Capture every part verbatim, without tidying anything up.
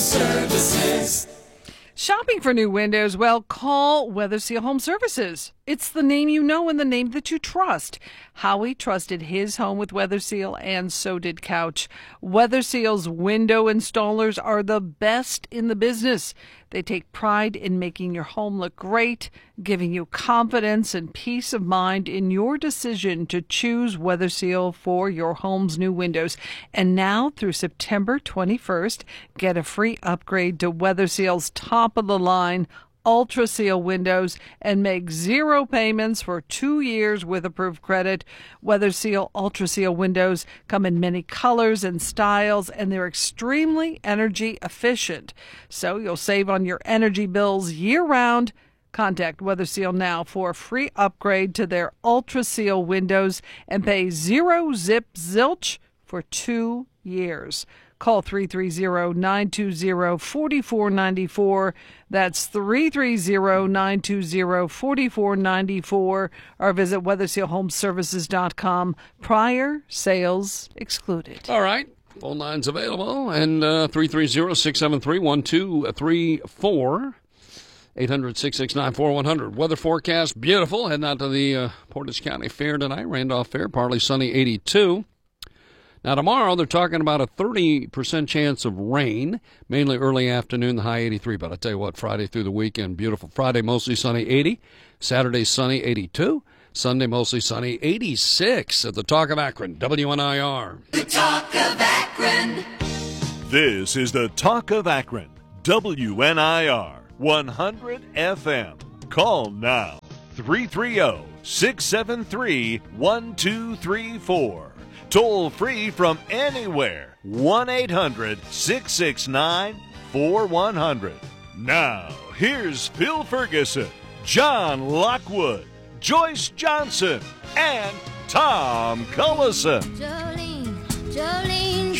Services. Shopping for new windows? Well, call Weatherseal Home Services. It's the name you know and the name that you trust. Howie trusted his home with Weatherseal, and so did Couch. Weatherseal's window installers are the best in the business. They take pride in making your home look great, giving you confidence and peace of mind in your decision to choose Weatherseal for your home's new windows. And now through September twenty-first, get a free upgrade to Weatherseal's top-of-the-line Ultra Seal windows and make zero payments for two years with approved credit. Weatherseal Ultra Seal windows come in many colors and styles, and they're extremely energy efficient. So you'll save on your energy bills year-round. Contact Weatherseal now for a free upgrade to their Ultra Seal windows and pay zero zip zilch for two years. Call three three zero, nine two zero, four four nine four. That's three three zero, nine two zero, four four nine four. Or visit weatherseal home services dot com. Prior sales excluded. All right. Phone lines available. And uh, three three zero, six seven three, one two three four. eight hundred, six six nine, four one zero zero. Weather forecast, beautiful. Heading out to the uh, Portage County Fair tonight. Randolph Fair, partly sunny, eighty-two. Now, tomorrow, they're talking about a thirty percent chance of rain, mainly early afternoon, the high eighty-three. But I tell you what, Friday through the weekend, beautiful. Friday, mostly sunny, eighty. Saturday, sunny, eighty-two. Sunday, mostly sunny, eighty-six at the Talk of Akron, W N I R. The Talk of Akron. This is the Talk of Akron, W N I R, one hundred F M. Call now, three three zero, six seven three, one two three four. Toll free from anywhere, one eight hundred, six six nine, four one zero zero. Now, here's Phil Ferguson, John Lockwood, Joyce Johnson, and Tom Cullison. Jolene, Jolene,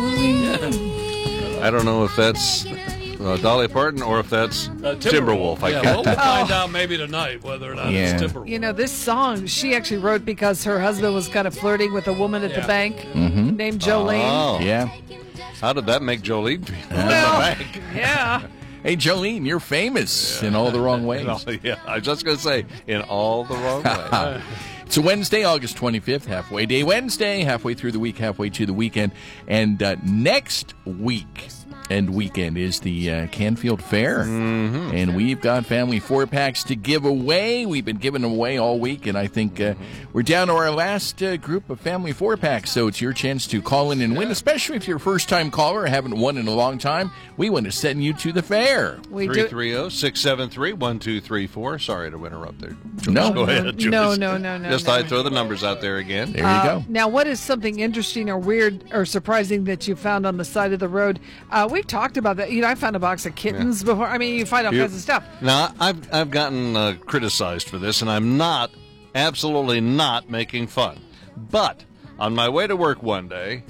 Jolene. I don't know if that's uh, Dolly Parton or if that's Uh, Timberwolf. I Yeah, can't we'll tell. find out maybe tonight whether or not Yeah. it's Timberwolf. You know, this song she actually wrote because her husband was kind of flirting with a woman at Yeah. the bank Mm-hmm. named Jolene. Oh, Yeah. how did that make Jolene feel? Well, yeah. Hey, Jolene, you're famous in all the wrong ways. Oh, yeah, I was just going to say, in all the wrong ways. It's a Wednesday, August twenty-fifth, halfway day Wednesday, halfway through the week, halfway to the weekend. And uh, next week and weekend is the uh, Canfield Fair. Mm-hmm. And we've got family four-packs to give away. We've been giving them away all week, and I think uh, we're down to our last uh, group of family four-packs. So it's your chance to call in and win, especially if you're a first-time caller or haven't won in a long time. We want to send you to the fair. We three do. three zero, six seven three, one two three four. Sorry to interrupt there. No. Go ahead, Joyce. No, no, no, no. Just no, thought I'd no. throw the numbers out there again. There you Uh, go. Now, what is something interesting or weird or surprising that you found on the side of the road? Uh, we've talked about that. You know, I found a box of kittens before. I mean, you find all You- kinds of stuff. Now, I've I've gotten uh, criticized for this, and I'm not, absolutely not making fun. But on my way to work one day,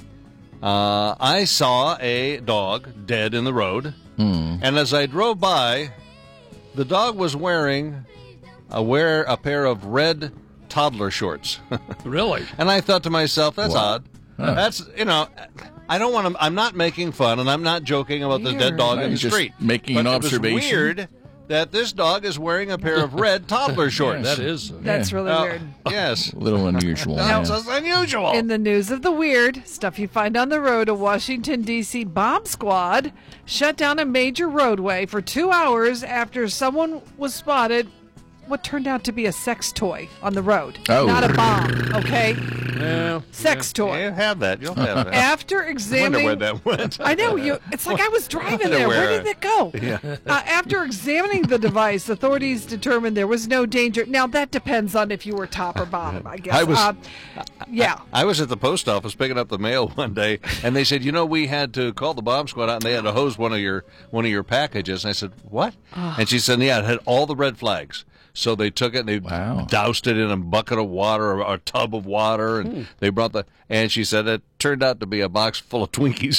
uh, I saw a dog dead in the road, and as I drove by, the dog was wearing a wear a pair of red toddler shorts, Really? and I thought to myself, that's Wow. odd. That's you know. I don't want to. I'm not making fun, and I'm not joking about the dead Weird. dog No, in the you're just street. making But an it was observation. weird that this dog is wearing a pair of red toddler shorts. That is. uh, That's really Uh, weird. Yes. A little unusual. That's yeah. just unusual. In the news of the weird, stuff you find on the road, a Washington, D C bomb squad shut down a major roadway for two hours after someone was spotted what turned out to be a sex toy on the road. Oh. Not a bomb, okay? Yeah. Sex toy. You have that. You'll have that. After I wonder examining... where that went. I know you. It's like I was driving there. Where Where? did it go? Uh, after examining the device, authorities determined there was no danger. Now that depends on if you were top or bottom, I guess. I was- uh, yeah. I was at the post office picking up the mail one day, and they said, "You know, we had to call the bomb squad out, and they had to hose one of your one of your packages." And I said, "What?" And she said, "Yeah, it had all the red flags." So they took it and they Wow. doused it in a bucket of water or a tub of water, and they brought the. And she said it turned out to be a box full of Twinkies.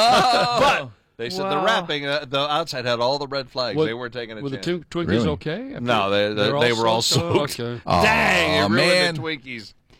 but they said the Wow. wrapping, uh, the outside had all the red flags. What- they weren't taking a Were the chance. two Twinkies Really? okay? No, they- they- They're they were all soaked? Oh, soaked. okay. Aw, Dang, it ruined man. the Twinkies.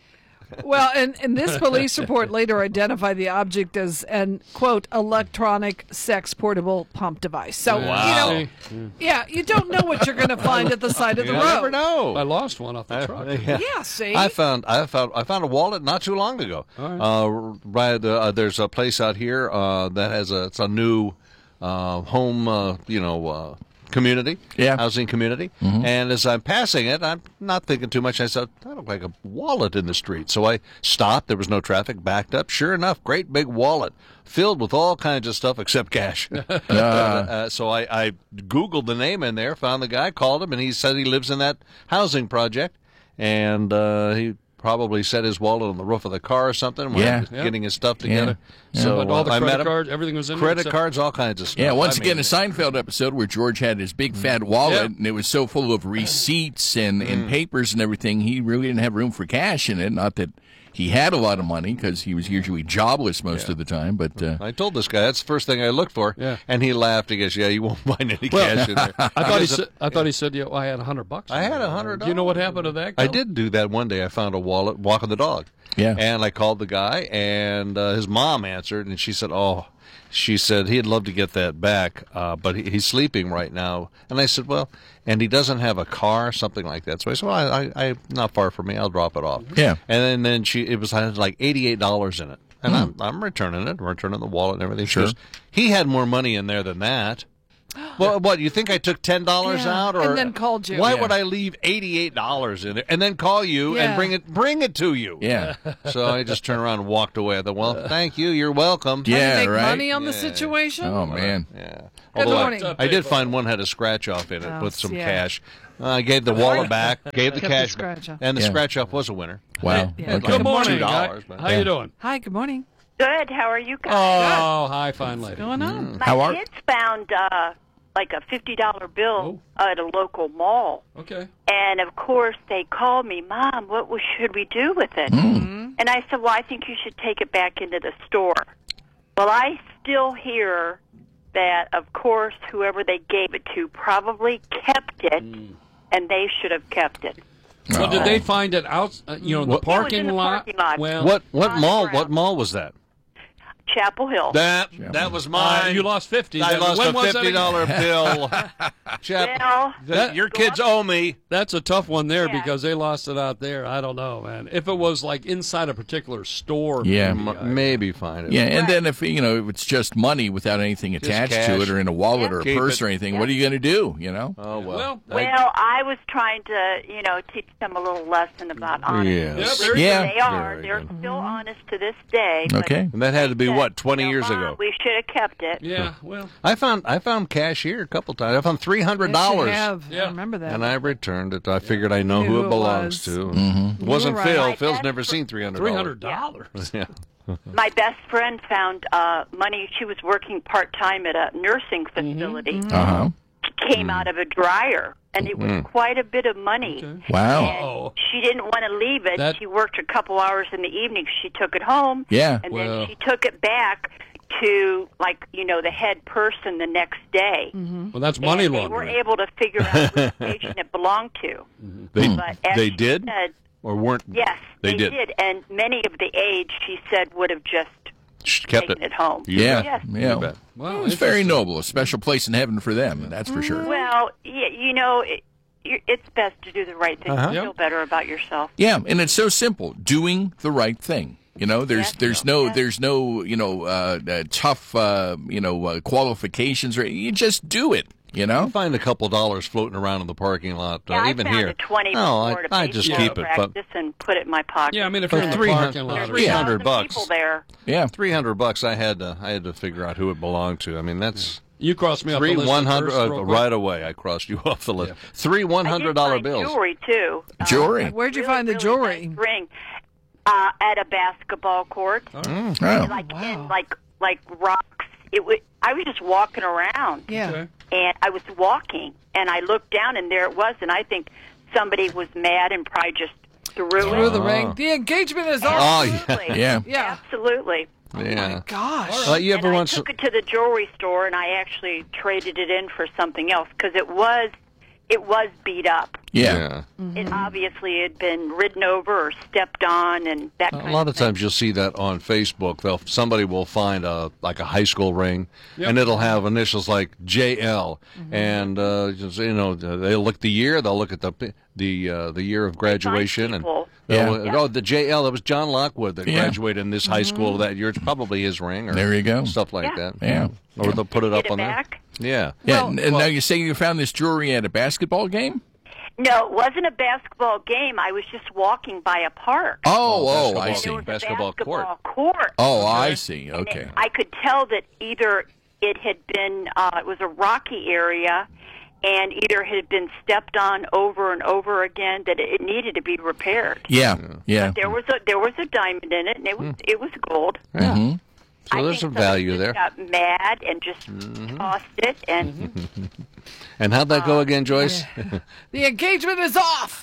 Well, and, and this police report later identified the object as an, quote, electronic sex portable pump device. So, Wow. you know, yeah, you don't know what you're going to find at the side of the You road. never know. I lost one off the truck. Yeah. Yeah, see? I found I found I found a wallet not too long ago. Uh, right, uh, there's a place out here uh, that has a it's a new uh, home uh, you know uh, community, Yeah. housing community. And as I'm passing it, I'm not thinking too much. I said, that looked like a wallet in the street. So I stopped. There was no traffic. Backed up. Sure enough, great big wallet filled with all kinds of stuff except cash. uh, uh, so I, I Googled the name in there, found the guy, called him, and he said he lives in that housing project. And uh, he probably set his wallet on the roof of the car or something when Yeah. he was Yeah. getting his stuff together. Yeah. So But all the uh, I met credit him. cards, everything was in there Credit except- cards, all kinds of stuff. Yeah, once I again, mean, a Seinfeld episode where George had his big fat wallet, Yeah. and it was so full of receipts and, and papers and everything, he really didn't have room for cash in it. Not that he had a lot of money, because he was usually jobless most of the time. But uh, I told this guy that's the first thing I looked for, Yeah. and he laughed. He goes, "Yeah, you won't find any cash in there." I thought he Because said. I thought he said, "Yeah, well, I had a hundred bucks." I in had there. a hundred Do you know what happened to that? I Cal? did do that one day. I found a wallet walking the dog. Yeah. And I called the guy, and uh, his mom answered, and she said, "Oh." She said he'd love to get that back, uh, but he, he's sleeping right now. And I said, well, and he doesn't have a car, something like that. So I said, well, I, I, I not far from me. I'll drop it off. Yeah. And then, then she, it was I had like eighty-eight dollars in it. And I'm, I'm returning it, I'm returning the wallet and everything. She Sure. goes, he had more money in there than that. Well, what, you think I took ten dollars Yeah, out? Or, and then called you. Why Yeah. would I leave eighty-eight dollars in there and then call you Yeah. and bring it bring it to you? yeah, So I just turned around and walked away. I thought, well, thank you. You're welcome. Did Yeah, you make right. money on the Yeah. situation? oh man, Yeah. Good Although I- morning. I, did find one had a scratch off in it Oh, with some yeah. cash. Uh, I gave the wallet back, gave the Kept the cash, scratch off. and the Yeah. scratch off was a winner. wow. Yeah. Okay. Good morning. Two dollars, guy. but- How Yeah. you doing? Hi, good morning. Good. How are you guys? Oh, hi, fine lady. What's going on? My How are- kids found uh, like a fifty dollar bill Oh. at a local mall, Okay. and of course they called me, Mom. What was, should we do with it? Mm-hmm. And I said, well, I think you should take it back into the store. Well, I still hear that, of course, whoever they gave it to probably kept it, Mm. and they should have kept it. Well, did they find it out? Uh, you know, in the What- parking in the lot. parking lot. Well, What what On the mall? ground. What mall was that? Chapel Hill. That that was Uh, mine. you lost fifty. I Then lost when a was that fifty dollar bill. Chap, Well, that, your kids owe me. That's a tough one there Yeah. because they lost it out there. I don't know, man. If it was like inside a particular store, Yeah. maybe, I- M- maybe find it. Yeah, and then if you know if it's just money without anything attached to cash. it, or in a wallet or a Keep purse it. or anything, what are you going to do? You know? Oh well. Well, Well, I was trying to, you know, teach them a little lesson about honesty. Yes. Yeah, very Yeah. They are. Very They're good. still honest to this day. but Okay. And that had to be they what said, twenty you know, years "Mom, ago. We should have kept it. yeah. Well, I found I found cash here a couple times. I found three hundred Yes, you dollars. have. Yeah. I remember that. And I returned it. I figured I know Knew who who it it belongs was. to. Mm-hmm. It wasn't You were Phil. right. Phil's My never best seen three hundred three dollars. hundred dollars. Yeah. My best friend found uh, money. She was working part time at a nursing facility. Uh huh. It came out of a dryer, and it was quite a bit of money. Wow. Oh. She didn't want to leave it. That- She worked a couple hours in the evening. She took it home. Yeah. And Well- then she took it back to, like, you know, the head person the next day. Well, that's money and they were laundering. able to figure out which patient it belonged to. They But as they she did said, or weren't? yes, They they, did. And many of the age, she said, would have just Shh, kept taken it. it home. You Yeah. Yes. Yeah. bet. Well, It's very interesting. noble. A special place in heaven for them. That's for sure. Well, yeah, you know, it, you- it's best to do the right thing. Uh-huh. You feel better about yourself. Yeah, and it's so simple: doing the right thing. You know, there's Yes. there's no Yes. there's no you know uh, uh, tough uh, you know uh, qualifications, or you just do it. You know. Find a couple dollars floating around in the parking lot, uh, Yeah, even I found here. a twenty no, before I, to I pay just for keep it. But practice and put it in my pocket. Yeah, I mean, if you're in the three hundred parking lot, There's three hundred a thousand bucks. people there. Yeah. three hundred bucks. I had to I had to figure out who it belonged to. I mean, that's you crossed me off three the list one hundred first, uh, real quick. right away. I crossed you off the list. Three one I hundred did dollar find bills. jewelry too. Uh, Jewelry. Where'd you really, find the really jewelry? nice ring uh, at a basketball court, Oh. like wow. in like like rocks. It was. I was just walking around, Yeah. Okay. and I was walking, and I looked down, and there it was, and I think somebody was mad and probably just threw Through it. the ring. The engagement is on. Oh, yeah. Absolutely. Yeah. Yeah. Absolutely. Yeah. Gosh. Uh, you ever and I once? took it to the jewelry store, and I actually traded it in for something else because it was it was beat up. Yeah. It obviously had been ridden over or stepped on, and that kind A lot of of thing. times you'll see that on Facebook. They'll somebody will find a like a high school ring, Yep. and it'll have initials like J L, and uh, just, you know they'll look the year, they'll look at the the uh, the year of graduation, and people. they'll- Yeah. oh the J L, it was John Lockwood that Yeah. graduated in this high school that year. It's probably his ring, or There you go. stuff like Yeah. that. Yeah. or they'll put it Get up it on back? there. Yeah, Yeah, Well- and, and now you're saying you found this jewelry at a basketball game? No, it wasn't a basketball game. I was just walking by a park. Oh, oh, basketball I There see. was a Basketball court. basketball court. Oh, I see. And Okay. it- I could tell that either it had been, uh, it was a rocky area, and either it had been stepped on over and over again, that it needed to be repaired. Yeah, yeah. There was a there was a diamond in it, and it was it was gold. yeah. Mm-hmm. So I there's think some value somebody there. just got mad and just Mm-hmm. tossed it, and And how'd that go again, Joyce? The engagement is off.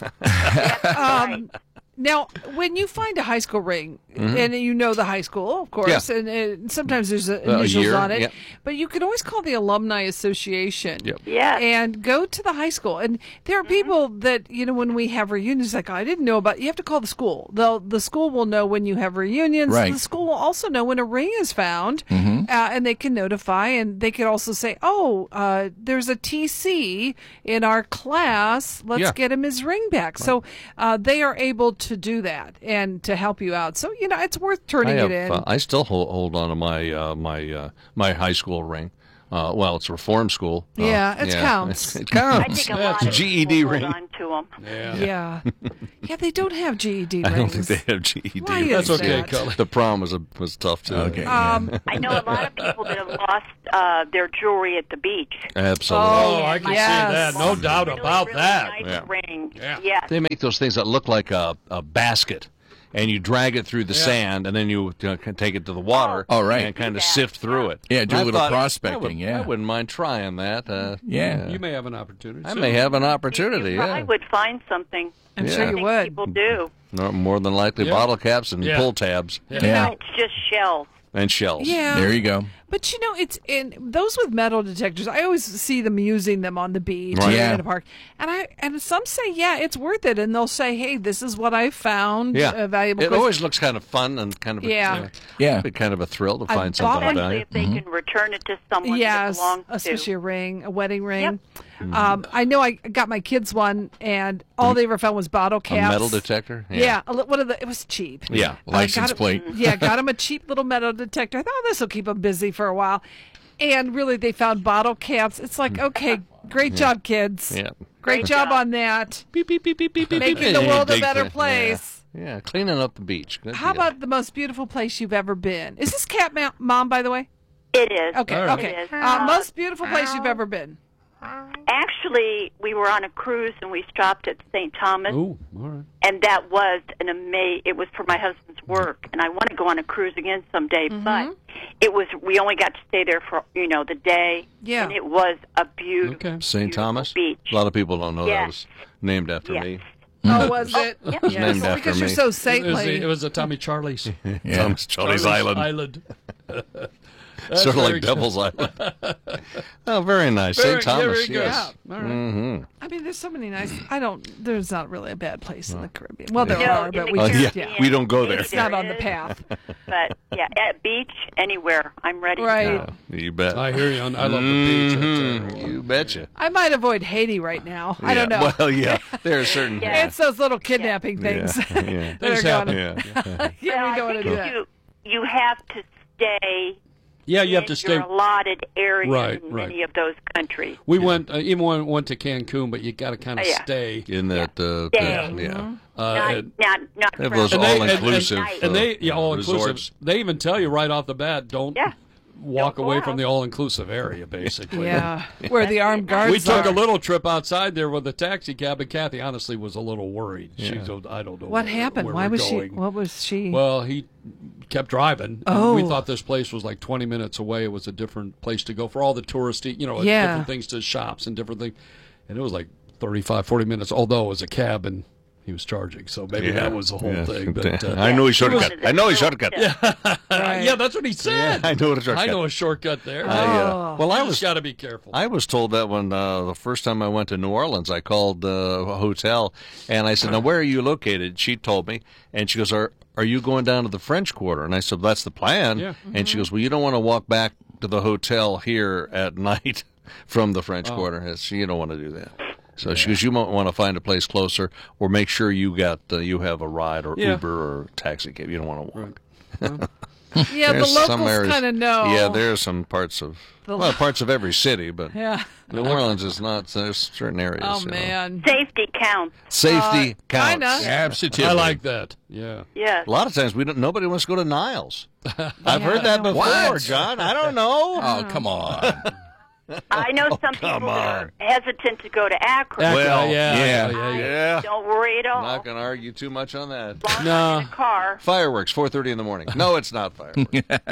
um, now, when you find a high school ring, and you know the high school, of course, Mm-hmm. Yeah. and uh, sometimes there's uh, a initials year, on it, yeah. but you can always call the Alumni Association. Yep. Yes. And go to the high school. And there are people that, you know, when we have reunions, like, I didn't know about, you have to call the school. They'll, the school will know when you have reunions. Right. The school will also know when a ring is found, Mm-hmm. uh, and they can notify, and they can also say, oh, uh, there's a T C in our class. Let's Yeah. get him his ring back. So uh, they are able to do that and to help you out. So, you know, it's worth I turning have. it in. Uh, I still hold, hold on to my uh, my uh, my high school ring. Uh, well, it's a reform school. Uh, Yeah, it counts. It I counts. think a lot of G E D people ring. hold on to them. Yeah. yeah. Yeah, they don't have G E D I rings. don't think they have G E D. Why rings. is That's okay, that? Cully. The prom was a, was tough too. Okay. Um, I know a lot of people that have lost uh, their jewelry at the beach. Absolutely. Oh, I can Yes. see that. No doubt Really, about really that. Nice Yeah. ring. Yeah. Yes. They make those things that look like a, a basket, and you drag it through the Yeah. sand, and then you uh, can take it to the water. Oh, right. And kind of Yeah. sift through it. Yeah, do a I little thought, prospecting, I would, yeah. I wouldn't mind trying that. Uh, Yeah. You may have an opportunity. I soon. may have an opportunity. You probably Yeah. would find something. I'm Yeah. sure I you think would. people do. No, more than likely, Yeah. bottle caps and Yeah. pull tabs Yeah. It's just shells. and shells. Yeah. There you go. But you know, it's in those with metal detectors. I always see them using them on the beach Right. or Yeah. in a park, and I and some say, yeah, it's worth it, and they'll say, hey, this is what I found. Yeah. uh, valuable. It Of course, always looks kind of fun and kind of a, Yeah. uh, Yeah. be kind of a thrill to I find bought something of one. value. Especially if they Mm-hmm. can return it to someone that it yes, belongs especially to. a ring, a wedding ring. Mm-hmm. Um, I know I got my kids one, and all they ever found was bottle A caps. metal detector. Yeah, a li- one of the. It was cheap. Yeah. I License got him- plate. Yeah, got him a cheap little metal detector. I thought this will keep them busy for a while. And really, they found bottle caps. It's like, okay, great job, kids. Yeah. Great, Great job, job. on that. Beep, beep, beep, beep, beep, beep, Making beep. the world a Big better thing. place. Yeah. Yeah, cleaning up the beach. Good How deal. about the most beautiful place you've ever been? Is this Cat Ma- Mom, by the way? It is. Okay, All right. okay. It is. Uh, most beautiful place you've ever been? Actually, we were on a cruise and we stopped at Saint Thomas, Ooh, all right. and that was an amazing. It was for my husband's work, and I want to go on a cruise again someday. Mm-hmm. But it was. We only got to stay there for you know the day. Yeah. And it was a beautiful, Okay. Saint beautiful Thomas? beach. A lot of people don't know that Yes. was named after Yes. me. Oh, was it? yeah. Yes, named after because you're me. so It was, saintly. it was a Tommy Charlie's. Yeah. Thomas Charlie's Island. Island. That's Sort of very like Devil's Island. Oh, very nice. Very- Saint Thomas, very good. yes. Yeah, all right. Mm-hmm. I mean, there's so many nice. I don't. There's not really a bad place in the Caribbean. Well, there No, are, in but the we Uh, just yeah, yeah. we don't go there. It's not There on the is. path, But yeah, at beach, anywhere, I'm ready. to right? go. You bet. I hear you. On, I love the beach. I tell Mhm. you. You betcha. I might avoid Haiti right now. I don't Yeah. know. Well, yeah, there are certain. Yeah. It's those little kidnapping things. Yeah, yeah. that are Things going. happen. Yeah. Yeah, Well, we don't I want to think do that. you you have to stay. Yeah, you have in to stay. your allotted area Right, in right. many of those countries. We went, uh, even when we went to Cancun, but you got to kind of Oh, yeah. stay. In that, uh, Yeah. yeah. yeah. Uh, Not and- not not They have from- those And they- and- all-inclusive and- and they, uh, yeah, all inclusive. resorts. They even tell you right off the bat, don't Yeah. walk Don't go away out. from the all inclusive area, basically. Yeah, where the armed guards We took are. a little trip outside there with the taxi cab, and Kathy honestly was a little worried. She said, I don't know What where- happened? where Why we're was going. she? What was she? Well, he kept driving. and Oh. We thought this place was like twenty minutes away. It was a different place to go for all the touristy, you know, Yeah. different things to shops and different things. And it was like thirty-five, forty minutes, although it was a cab and he was charging. So maybe Yeah. that was the whole Yeah. thing. But uh, I know he One shortcut. of the I know he thrills shortcut. to- Right. yeah, that's what he said. I know what a shortcut. I know a shortcut there. I, uh, well, I You was just got to be careful. I was told that when uh, the first time I went to New Orleans, I called uh, a hotel and I said, "Now, where are you located?" She told me, and she goes, "Are are you going down to the French Quarter?" And I said, "That's the plan." Yeah. And she goes, "Well, you don't want to walk back to the hotel here at night from the French Oh. Quarter. It's- You don't want to do that." So she goes, "You might want to find a place closer, or make sure you got uh, you have a ride or Yeah. Uber or taxi cab. You don't want to walk." Yeah, the There's some locals areas- kind of know. Yeah, there are some parts of The- well, parts of every city, but Yeah. New Orleans is not. There's certain areas. Oh, you know. man. Safety counts. Safety Uh, counts. kinda. Absolutely. I like that. Yeah. Yes. A lot of times we don't. Nobody wants to go to Niles. I've heard that before, What? John. I don't know. Oh, come on. I know some come people that on. are hesitant to go to Akron. Well, yeah, yeah. yeah, yeah. Yeah. Don't worry at all. Not going to argue too much on that. As long as No. you're in a car. Fireworks, four thirty in the morning. No, it's not fireworks.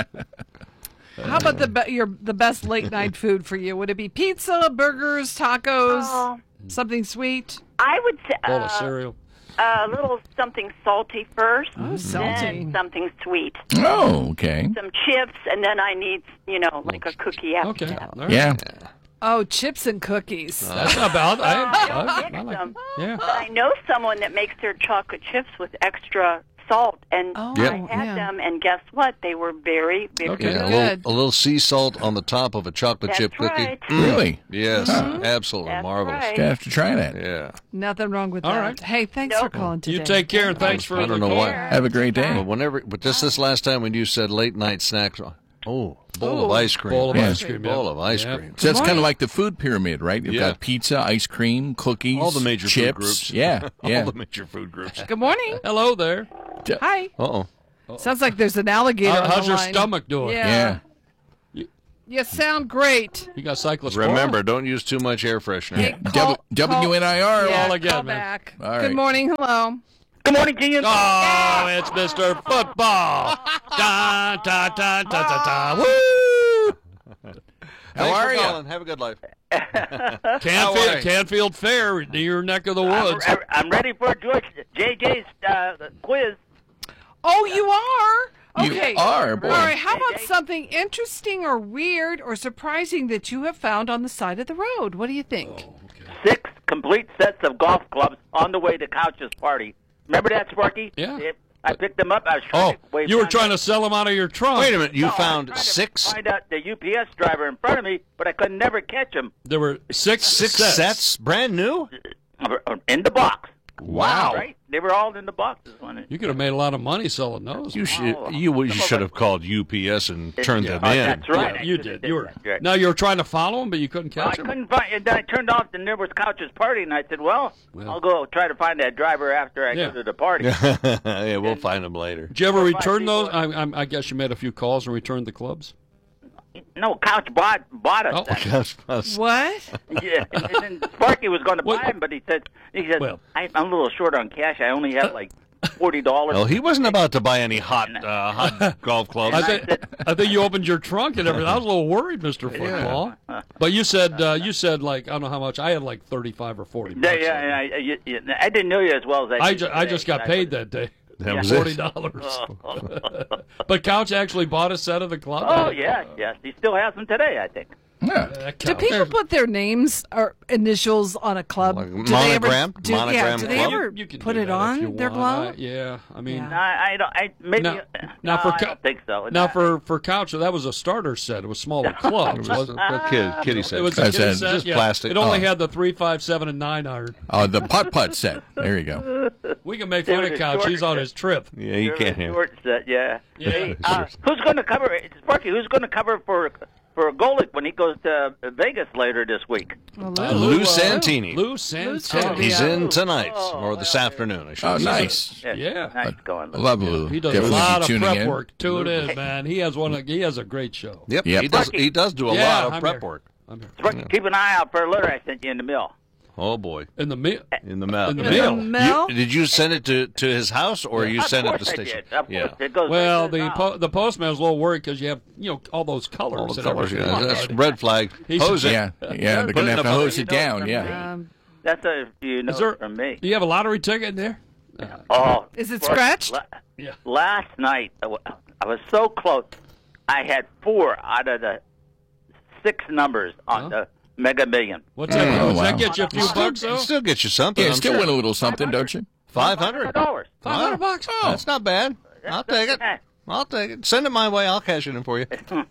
How about the be- your the best late night food for you? Would it be pizza, burgers, tacos, Oh, something sweet? I would say Bowl of uh, cereal. a little something salty first, Oh, salty. then something sweet. Oh, okay. Some chips, and then I need, you know, like a cookie after Okay. that. All right. Yeah. Oh, chips and cookies. That's not bad. I, I don't I, mix I like them. it. Yeah. But I know someone that makes their chocolate chips with extra salt, and Oh, Yep. I had yeah. them, and guess what? They were very, very Okay. Yeah, a, Good. little, a little sea salt on the top of a chocolate That's chip cookie. right. Really? Yes, absolutely That's marvelous. right. Gonna have to try that. Yeah. Nothing wrong with All that. right. Hey, thanks Nope. for calling today. You take care and thanks for I don't the know call. why. Have a great day. But whenever, but just this last time when you said late night snacks, oh, bowl Ooh. of ice cream. Bowl of Yeah. ice cream. yeah. Bowl of ice Yeah. cream. So it's kind of like the food pyramid, right? You've Yeah. got pizza, ice cream, cookies, All the major chips. food groups. Yeah, yeah. All the major food groups. Good morning. Hello there. Hi. Uh-oh. Sounds like there's an alligator How- on how's the your line. stomach doing? Yeah. yeah. You sound great. You got cyclosporin? Remember, don't use too much air freshener. Hey, W- call- W N I R. Yeah, Call again, call man. back. All right. Good morning. Hello. Good morning to you. Oh, it's Mister Football. Da, da, da, da, da, da. Woo! How Thanks are for you? calling. Have a good life. Canfield, Canfield Fair, near your neck of the woods. I'm, I'm ready for George J J's uh, quiz. Oh, you are? You Okay. are, boy. All right. How about something interesting or weird or surprising that you have found on the side of the road? What do you think? Six complete sets of golf clubs on the way to Couch's party. Remember that, Sparky? Yeah. It- I picked them up. I was Oh, trying to wait you were find trying out- to sell them out of your trunk. Wait a minute. You No, I was found trying to six Find out the U P S driver in front of me, but I could never catch him There were six, six sets. sets, brand new? in the box. Wow. Right? They were all in the boxes. When it, You could have made a lot of money selling those. You should Oh, you, you some of should it- have called U P S and turned Yeah. them Oh, in. that's right. Yeah, I you should've did. You were. that. Right. Now you were trying to follow them, but you couldn't Well, I catch them. couldn't find. And then I turned off, and there was Couch's party, and I said, "Well, Well. I'll go try to find that driver after I Yeah. go to the party." yeah, we'll find them later. Did you ever Four or five return those? people. I, I, I guess you made a few calls and returned the clubs. No, Couch bought bought us. Oh, that. Gosh, us. What? Yeah, and, and then Sparky was going to buy What? him, but he said, "He said Well. I, I'm a little short on cash. I only have like forty dollars." Well, he wasn't about to buy any hot uh, hot golf clubs. I think I think you opened your trunk and everything. I was a little worried, Mister Football. But you said uh, you said like I don't know how much. I had like thirty-five or forty. Yeah, bucks yeah, on it. yeah, I, you- you- I didn't know you as well as I. I, did ju- I today, just got but I paid would- that day. That was Forty it. dollars. But Couch actually bought a set of the club. Oh yes, yes. He still has them today, I think. Yeah. That Do Couch. people put their names or initials on a club? Like do they ever, monogram? do, yeah, Monogram do they club? ever You- you can put do it that if on you their want. glove? I- yeah, I mean. Yeah. No, I, I don't. I maybe. Now- no, now for I Cou- don't think so. Now No. for for Couch, that was a starter set. It was smaller clubs. It was wasn't a kid, kitty it? set. It was a That's kid it. set. Just yeah. plastic. It only Oh. had the three, five, seven, and nine iron. Oh, the putt putt set. There you go. We can make There fun was of a Couch. short He's on set. his trip. yeah, you There can't was a have. short set, yeah. Yeah. Hey, uh, who's going to cover? Sparky, who's going to cover for for Golick when he goes to Vegas later this week? Well, Uh, Lou uh, Santini. Lou Lou Santini. Santini. He's Yeah. in tonight Oh, or this afternoon. I should Oh, say. nice. Yeah. nice going. I love Lou. He does Definitely a lot of tuning prep in. work. Tune in, man. He has one. Of, he has a great show. Yep, Yep. he does. He does do a Yeah, lot of I'm prep here. work. I'm here. Sparky, keep an eye out for a letter I sent you in the mail. Oh boy, In the mi- in the mail. In the Yeah. mail. Mel? You- did you send it to, to his house or you Of sent it to course the I station? did. Of Yeah. course, it goes Well, right to the his po- house. the postman was a little worried because you have you know all those colors. All the and colors. everything. Yeah, that's red flag. He's- Hose it. Yeah, yeah. They're Put going it to in have to a hose bucket. it down. Yeah. Um, That's a you know Is there- from me. Do you have a lottery ticket in there? Oh, Is it Sparky, scratched? la- Yeah. Last night, I wa- I was so close. I had four out of the six numbers on Huh? the Mega Million. What's that? Oh, Does that wow. get you a few bucks, though? It still gets you something. Yeah, I'm still sure. win a little something, don't you? Five hundred dollars. Five hundred bucks. Oh, That's not bad. I'll take it. I'll take it. Send it my way. I'll cash it in for you.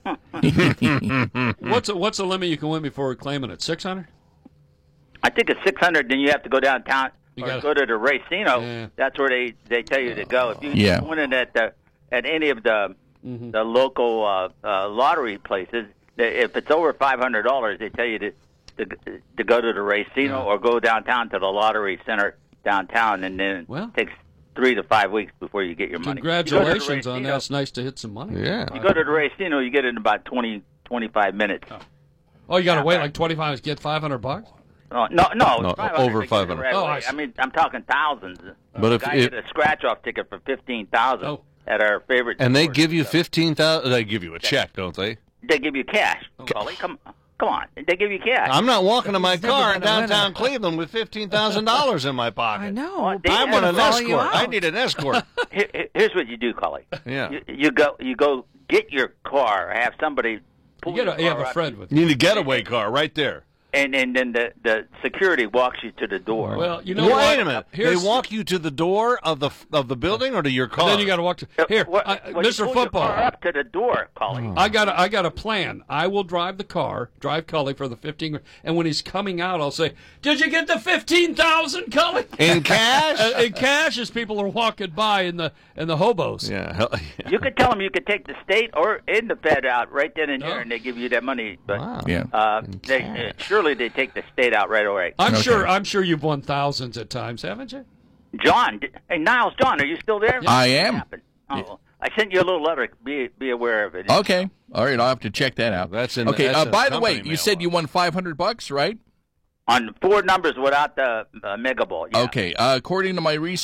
What's a, what's the limit you can win before claiming it? Six hundred. I think it's six hundred. Then you have to go downtown You or gotta- go to the Racino. Yeah. That's where they, they tell you to go. If you Yeah. win it at the at any of the Mm-hmm. the local uh, uh, lottery places, they, if it's over five hundred dollars, they tell you to, to to go to the Racino or go downtown to the lottery center downtown, and then Well. it takes three to five weeks before you get your money. Congratulations You go to on the that. Racino- It's nice to hit some money. Yeah. You go to the Racino, you get it in about twenty, twenty-five minutes. Oh, you got to wait like twenty-five to get five hundred bucks? Oh, no, no, No, it's five hundred over to get it five hundred. right Oh, away. I see. I mean, I'm talking thousands. But if guy it- get a scratch-off ticket for fifteen thousand Oh. at our favorite. And they store. give you fifteen thousand. They give you a check, don't they? They give you cash. Cully, come, come on. They give you cash. I'm not walking to my never car in been a winner. downtown Cleveland with fifteen thousand dollars in my pocket. I know. Well, they- I want an Follow you escort. I out. need an escort. Here- here- Here's what you do, Cully. Yeah. You, you go, you go get your car. Have somebody pull You, get a, your you have car a up, friend with You you. need a getaway car right there. and and then the the security walks you to the door. Well, you know Wait what? a minute. Here's- They walk you to the door of the of the building or to your car? And then you got to walk to Uh, here, what- I, well, you Mister pull your Football. car up to the door, Cully. I got a, I got a plan. I will drive the car, drive Cully for the fifteen, grand, and when he's coming out, I'll say, "Did you get the fifteen thousand, Cully?" in cash. Uh, in cash, as people are walking by in the in the hobos. yeah, hell, yeah. You could tell them you could take the state or in the Fed out right then and there, Oh. and they give you that money. But Wow. Yeah. uh, In they, cash. uh, surely they take the state out right away. I'm Okay. sure. I'm sure you've won thousands at times, haven't you? John, d- hey Niles, John, are you still there? I am. What happened? Oh, I sent you a little letter. Be be aware of it. Okay. All right. I'll have to check that out. That's in- Okay. that's uh, in by the way, company you said you mailbox. won five hundred bucks, right? On four numbers without the uh, Mega Ball. Yeah. Okay. Uh, according to my research.